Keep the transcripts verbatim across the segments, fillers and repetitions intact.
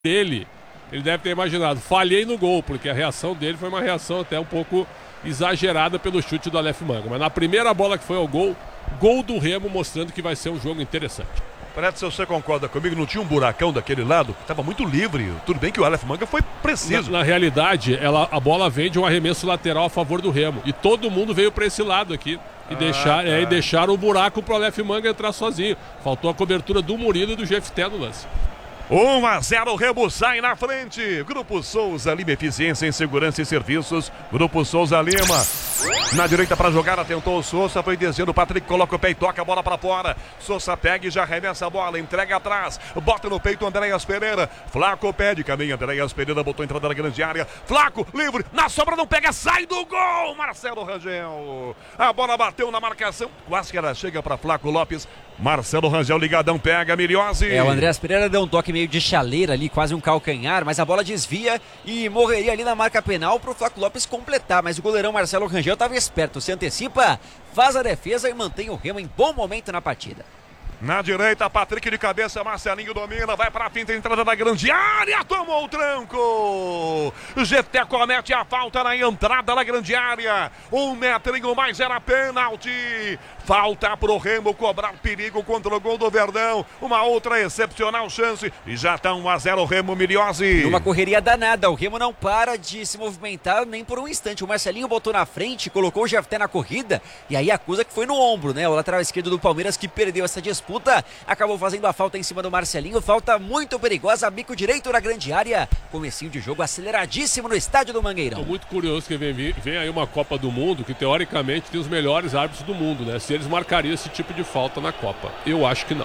dele, ele deve ter imaginado, falhei no gol, porque a reação dele foi uma reação até um pouco exagerada pelo chute do Aleph Manga. Mas na primeira bola que foi ao gol, gol do Remo, mostrando que vai ser um jogo interessante. Parece se você concorda comigo, não tinha um buracão daquele lado, estava muito livre. Tudo bem que o Aleph Manga foi preciso. Na, na realidade, ela, a bola vem de um arremesso lateral a favor do Remo. E todo mundo veio para esse lado aqui. E, ah, deixar, tá. é, e deixaram o buraco para o Aleph Manga entrar sozinho. Faltou a cobertura do Murilo e do Jefté no lance. um a zero, o Remo sai na frente. Grupo Souza Lima, eficiência em segurança e serviços. Grupo Souza Lima. Na direita para jogar, atentou o Souza, foi descendo, o Patrick coloca o peito, toca a bola para fora. Souza pega e já arremessa a bola, entrega atrás, bota no peito o Andréas Pereira. Flaco pede, caminha, Andréas Pereira botou a entrada na grande área. Flaco, livre, na sobra não pega, sai do gol, Marcelo Rangel. A bola bateu na marcação, quase que ela chega para Flaco Lopes. Marcelo Rangel ligadão, pega, Miliose. É, o Andréas Pereira deu um toque meio de chaleira ali, quase um calcanhar, mas a bola desvia e morreria ali na marca penal pro Flaco Lopes completar, mas o goleirão Marcelo Rangel estava esperto, se antecipa, faz a defesa e mantém o Remo em bom momento na partida. Na direita, Patrick de cabeça, Marcelinho domina, vai para a finta, entrada da grande área, tomou o tranco. G T comete a falta na entrada da grande área. Um metrinho mais era pênalti. Falta pro Remo cobrar perigo contra o gol do Verdão. Uma outra excepcional chance e já está um a zero Remo, Miliose. Numa correria danada, o Remo não para de se movimentar nem por um instante. O Marcelinho botou na frente, colocou o Jefté na corrida e aí acusa que foi no ombro, né? O lateral esquerdo do Palmeiras que perdeu essa disputa. Acabou fazendo a falta em cima do Marcelinho, falta muito perigosa, bico direito na grande área, comecinho de jogo aceleradíssimo no estádio do Mangueirão. Estou muito curioso que vem, vem aí uma Copa do Mundo que teoricamente tem os melhores árbitros do mundo, né? Se eles marcariam esse tipo de falta na Copa, eu acho que não.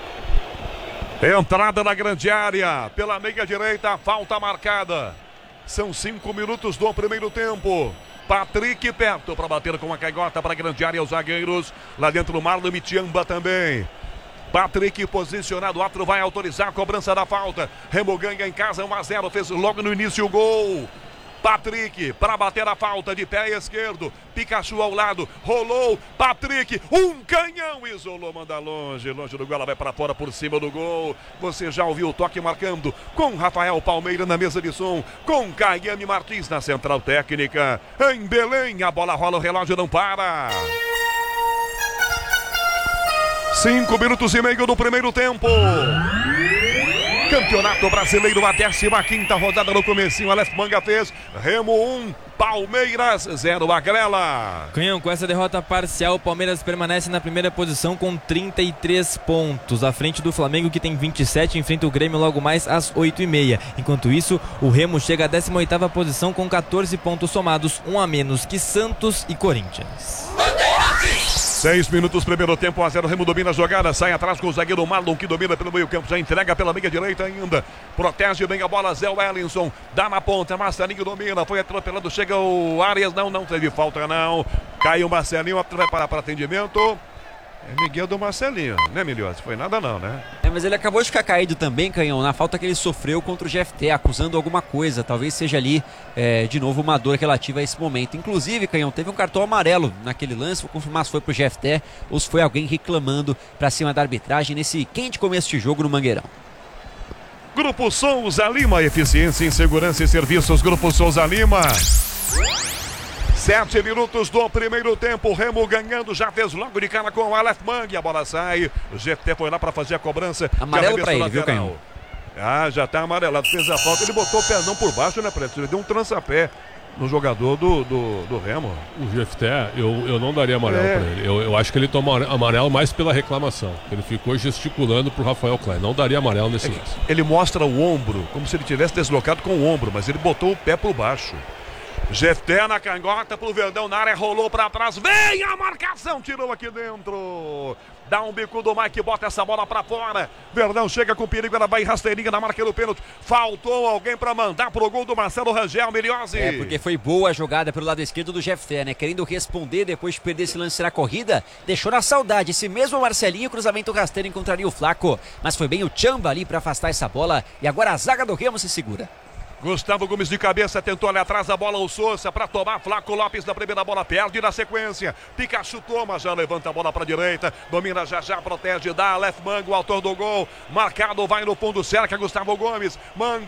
Entrada na grande área, pela meia direita, falta marcada. São cinco minutos do primeiro tempo. Patrick perto para bater com a canhota para a grande área, os zagueiros. Lá dentro o Marlon Mitiamba também. Patrick posicionado, o árbitro vai autorizar a cobrança da falta. Remo ganha em casa um a zero, fez logo no início o gol. Patrick para bater a falta de pé esquerdo. Pikachu ao lado, rolou. Patrick, um canhão, isolou, manda longe. Longe do gol, ela vai para fora por cima do gol. Você já ouviu o toque marcando com Rafael Palmeira na mesa de som, com Caiane Martins na central técnica. Em Belém, a bola rola, o relógio não para. Cinco minutos e meio do primeiro tempo. Campeonato Brasileiro, a décima quinta rodada no comecinho. Aleph Manga fez. Remo um, Palmeiras zero, Agrela. Canhão, com essa derrota parcial, o Palmeiras permanece na primeira posição com trinta e três pontos. À frente do Flamengo, que tem vinte e sete, enfrenta o Grêmio logo mais às oito e meia. Enquanto isso, o Remo chega à décima oitava posição com quatorze pontos somados, um a menos que Santos e Corinthians. Seis minutos, primeiro tempo, um a zero, Remo domina a jogada, sai atrás com o zagueiro Marlon, que domina pelo meio campo, já entrega pela meia direita ainda, protege bem a bola, Zé Wellington, dá na ponta, Marcelinho domina, foi atropelado, chega o Arias, não, não teve falta não, caiu o Marcelinho, vai parar para atendimento. É Miguel do Marcelinho, né, Miliose? Foi nada não, né? É, mas ele acabou de ficar caído também, Canhão, na falta que ele sofreu contra o Jefté, acusando alguma coisa. Talvez seja ali, é, de novo, uma dor relativa a esse momento. Inclusive, Canhão, teve um cartão amarelo naquele lance, vou confirmar se foi pro Jefté ou se foi alguém reclamando pra cima da arbitragem nesse quente começo de jogo no Mangueirão. Grupo Souza Lima, eficiência em segurança e serviços, Grupo Souza Lima. Sete minutos do primeiro tempo, Remo ganhando, já fez logo de cara com o Aleph Manga, a bola sai, o G T foi lá para fazer a cobrança. Amarelo para ele, viu, Canhão? Ah, já tá amarelado, fez a falta, ele botou o pé não por baixo, né, Preto? Ele deu um trança-pé no jogador do, do, do Remo. O Jefté, eu, eu não daria amarelo é. para ele, eu, eu acho que ele toma amarelo mais pela reclamação, ele ficou gesticulando pro Rafael Klein, não daria amarelo nesse é lance. Ele mostra o ombro, como se ele tivesse deslocado com o ombro, mas ele botou o pé por baixo. Jefté na canhota pro Verdão, na área, rolou pra trás, vem a marcação, tirou aqui dentro, dá um bico do Mike, bota essa bola pra fora, Verdão chega com perigo, ela vai rasteirinha na marca do pênalti, faltou alguém pra mandar pro gol do Marcelo Rangel, Miliose. É, porque foi boa a jogada pelo lado esquerdo do Jefté, né, querendo responder depois de perder esse lance na corrida, deixou na saudade, esse mesmo Marcelinho, cruzamento rasteiro encontraria o Flaco, mas foi bem o Chamba ali pra afastar essa bola, e agora a zaga do Remo se segura. Gustavo Gomes de cabeça, tentou ali atrás a bola, o Souza para tomar, Flaco Lopes na primeira bola, perde na sequência, Pikachu toma, já levanta a bola para a direita, domina já já, protege, dá, Aleph Manga, o autor do gol, marcado, vai no fundo, cerca Gustavo Gomes, Manga.